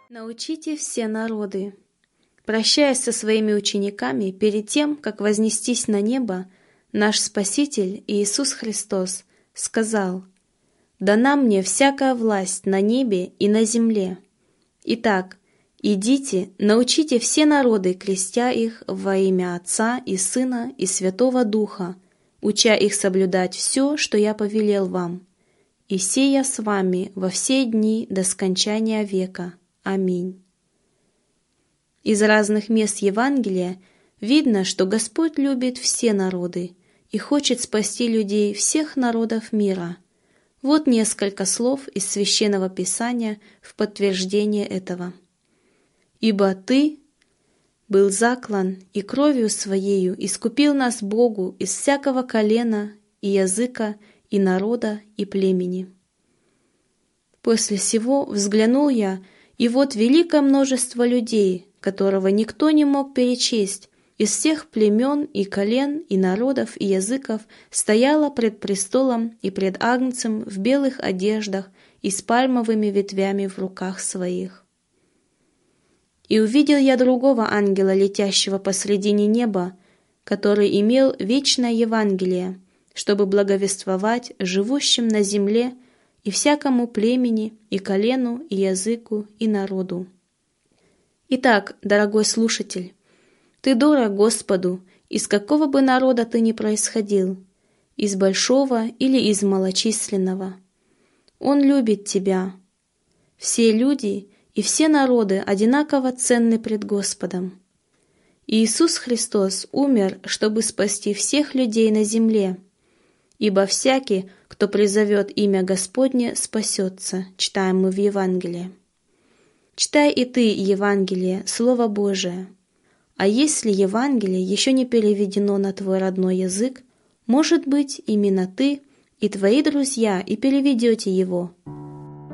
Научите все народы. Прощаясь со своими учениками, перед тем, как вознестись на небо, наш Спаситель Иисус Христос сказал: «Дана мне всякая власть на небе и на земле. Итак, идите, научите все народы, крестя их во имя Отца и Сына и Святого Духа, уча их соблюдать все, что я повелел вам. И сея с вами во все дни до скончания века. Аминь». Из разных мест Евангелия видно, что Господь любит все народы и хочет спасти людей всех народов мира. Вот несколько слов из Священного Писания в подтверждение этого. «Ибо Ты был заклан и кровью Своею искупил нас Богу из всякого колена и языка и народа и племени». После сего взглянул я, и вот великое множество людей, которого никто не мог перечесть, из всех племен и колен и народов и языков, стояло пред престолом и пред Агнцем в белых одеждах и с пальмовыми ветвями в руках своих. И увидел я другого ангела, летящего посредине неба, который имел вечное Евангелие, чтобы благовествовать живущим на земле и всякому племени, и колену, и языку, и народу. Итак, дорогой слушатель, ты дорог Господу, из какого бы народа ты ни происходил, из большого или из малочисленного. Он любит тебя. Все люди и все народы одинаково ценны пред Господом. Иисус Христос умер, чтобы спасти всех людей на земле, ибо всякий, кто призовет имя Господне, спасется, читаем мы в Евангелии. Читай и ты Евангелие, Слово Божие. А если Евангелие еще не переведено на твой родной язык, может быть, именно ты и твои друзья и переведете его.